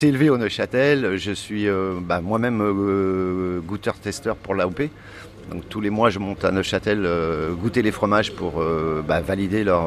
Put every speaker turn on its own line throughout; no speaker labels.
J'ai élevé au Neuchâtel, je suis moi-même goûteur-testeur pour l'AOP. Donc tous les mois, je monte à Neuchâtel goûter les fromages pour valider leur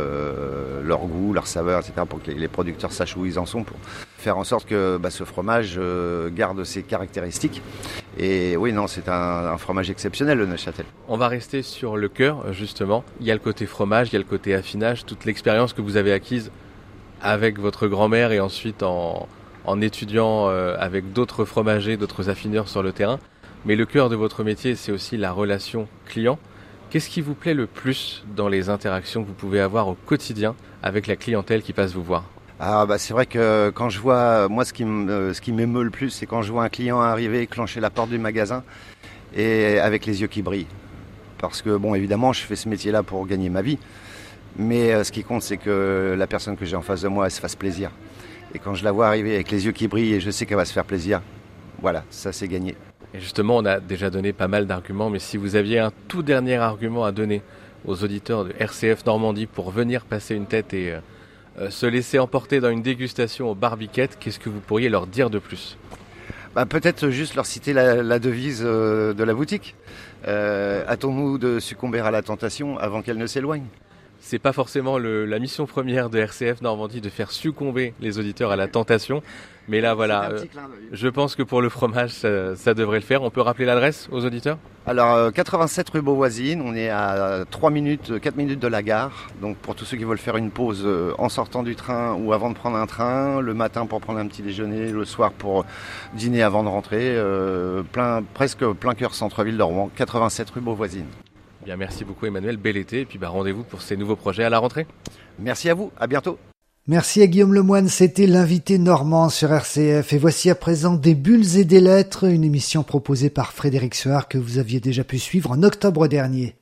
goût, leur saveur, etc. pour que les producteurs sachent où ils en sont, pour faire en sorte que ce fromage garde ses caractéristiques. Et oui, non, c'est un fromage exceptionnel, le Neuchâtel.
On va rester sur le cœur, justement. Il y a le côté fromage, il y a le côté affinage, toute l'expérience que vous avez acquise avec votre grand-mère et ensuite en étudiant avec d'autres fromagers, d'autres affineurs sur le terrain. Mais le cœur de votre métier, c'est aussi la relation client. Qu'est-ce qui vous plaît le plus dans les interactions que vous pouvez avoir au quotidien avec la clientèle qui passe vous voir ?
C'est vrai que quand je vois, moi ce qui m'émeut le plus, c'est quand je vois un client arriver, clencher la porte du magasin et avec les yeux qui brillent. Parce que évidemment, je fais ce métier-là pour gagner ma vie. Mais ce qui compte, c'est que la personne que j'ai en face de moi, elle se fasse plaisir. Et quand je la vois arriver avec les yeux qui brillent et je sais qu'elle va se faire plaisir, voilà, ça c'est gagné.
Et justement, on a déjà donné pas mal d'arguments, mais si vous aviez un tout dernier argument à donner aux auditeurs de RCF Normandie pour venir passer une tête et se laisser emporter dans une dégustation au Barbiquette, qu'est-ce que vous pourriez leur dire de plus ?
Peut-être juste leur citer la devise de la boutique. Hâtons-nous de succomber à la tentation avant qu'elle ne s'éloigne.
C'est pas forcément la mission première de RCF Normandie de faire succomber les auditeurs à la tentation. Mais là, voilà, je pense que pour le fromage, ça devrait le faire. On peut rappeler l'adresse aux auditeurs ?
Alors, 87 rue Beauvoisine, on est à 4 minutes de la gare. Donc, pour tous ceux qui veulent faire une pause en sortant du train ou avant de prendre un train, le matin pour prendre un petit déjeuner, le soir pour dîner avant de rentrer, presque plein cœur centre-ville de Rouen, 87 rue Beauvoisine.
Bien, merci beaucoup Emmanuel, bel été et puis rendez-vous pour ces nouveaux projets à la rentrée.
Merci à vous, à bientôt.
Merci à Guillaume Lemoine, c'était l'invité normand sur RCF. Et voici à présent Des bulles et des lettres, une émission proposée par Frédéric Soard que vous aviez déjà pu suivre en octobre dernier.